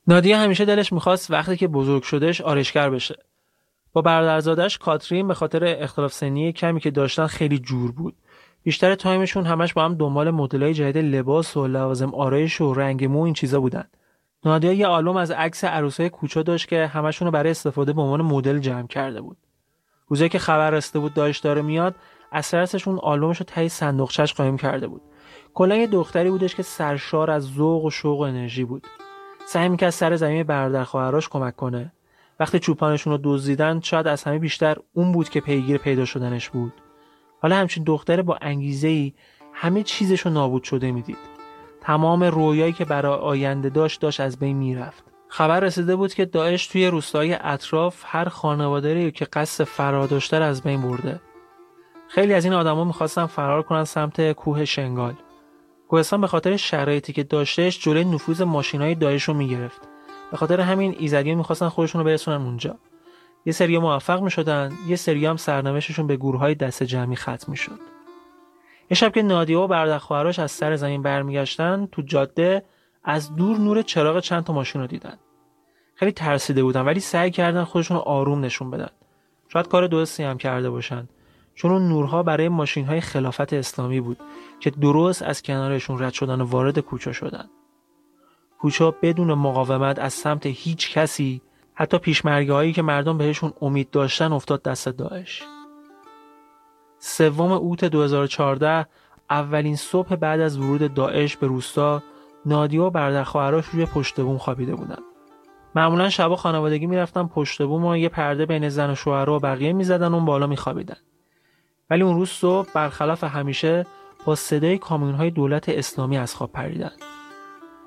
نادیه همیشه دلش میخواست وقتی که بزرگ شدش آرایشگر بشه. با برادرزادش کاترین به خاطر اختلاف سنی کمی که داشتن خیلی جور بود. بیشتر تایمشون همش با هم دنبال مدل‌های جدید لباس و لوازم آرایش و رنگ مو این چیزا بودن. نادیه یه آلبوم از عکس عروسای کوچا داشت که همشون رو برای استفاده به عنوان مدل جمع کرده بود. روزی که خبر رسیده بود داعش داره میاد، اسرارش اون آلبومش رو تای صندوقچه‌اش قایم کرده بود. کلا یه دختری بودش که سرشار از ذوق و شوق و انرژی بود. سعی می‌کرد سر زمین برادر خواهرش کمک کنه. وقتی چوپانشون رو دزدیدن شاید از همه بیشتر اون بود که پیگیر پیدا شدنش بود. حالا همچین دختر با انگیزه‌ای همه چیزش رو نابود شده میدید. تمام رویایی که برای آینده داشت از بین میرفت. خبر رسیده بود که داعش توی روستاهای اطراف هر خانواده‌ای که قصد فرار داشته رو از بین برده. خیلی از این آدما می‌خواستن فرار کنن سمت کوه شنگال. کوهستان به خاطر شرایطی که داشتهش جلوی نفوذ ماشینای داعش رو میگرفت. به خاطر همین ایزدی‌ها می‌خواستن خودشون رو برسونن اونجا. یه سری موفق می‌شدن، یه سری هم سرنوشتشون به گروه‌های دست جمعی ختم می‌شد. یه شب که نادیه و برادر خواهرش از سر زمین برمیگشتن، تو جاده از دور نور چراغ چند تا ماشین رو دیدن. خیلی ترسیده بودن ولی سعی کردن خودشون رو آروم نشون بدن. شاید کار درستی هم کرده باشن، چون اون نورها برای ماشین‌های خلافت اسلامی بود که درست از کنارشون رد شدن و وارد کوچه شدن. کوچه بدون مقاومت از سمت هیچ کسی، حتی پیشمرگه‌هایی که مردم بهشون امید داشتن، افتاد دست داعش. 3 اوت 2014 اولین صبح بعد از ورود داعش به روستا، نادیه و برادر خواهرش روی پشت بوم خوابیده بودن. معمولا شبا خانوادگی میرفتن پشت بوم و یه پرده بین زن و شوهر و بقیه میزدن و اون بالا میخوابیدن. ولی اون روز صبح برخلاف همیشه با صدای کامیون‌های دولت اسلامی از خواب پریدن.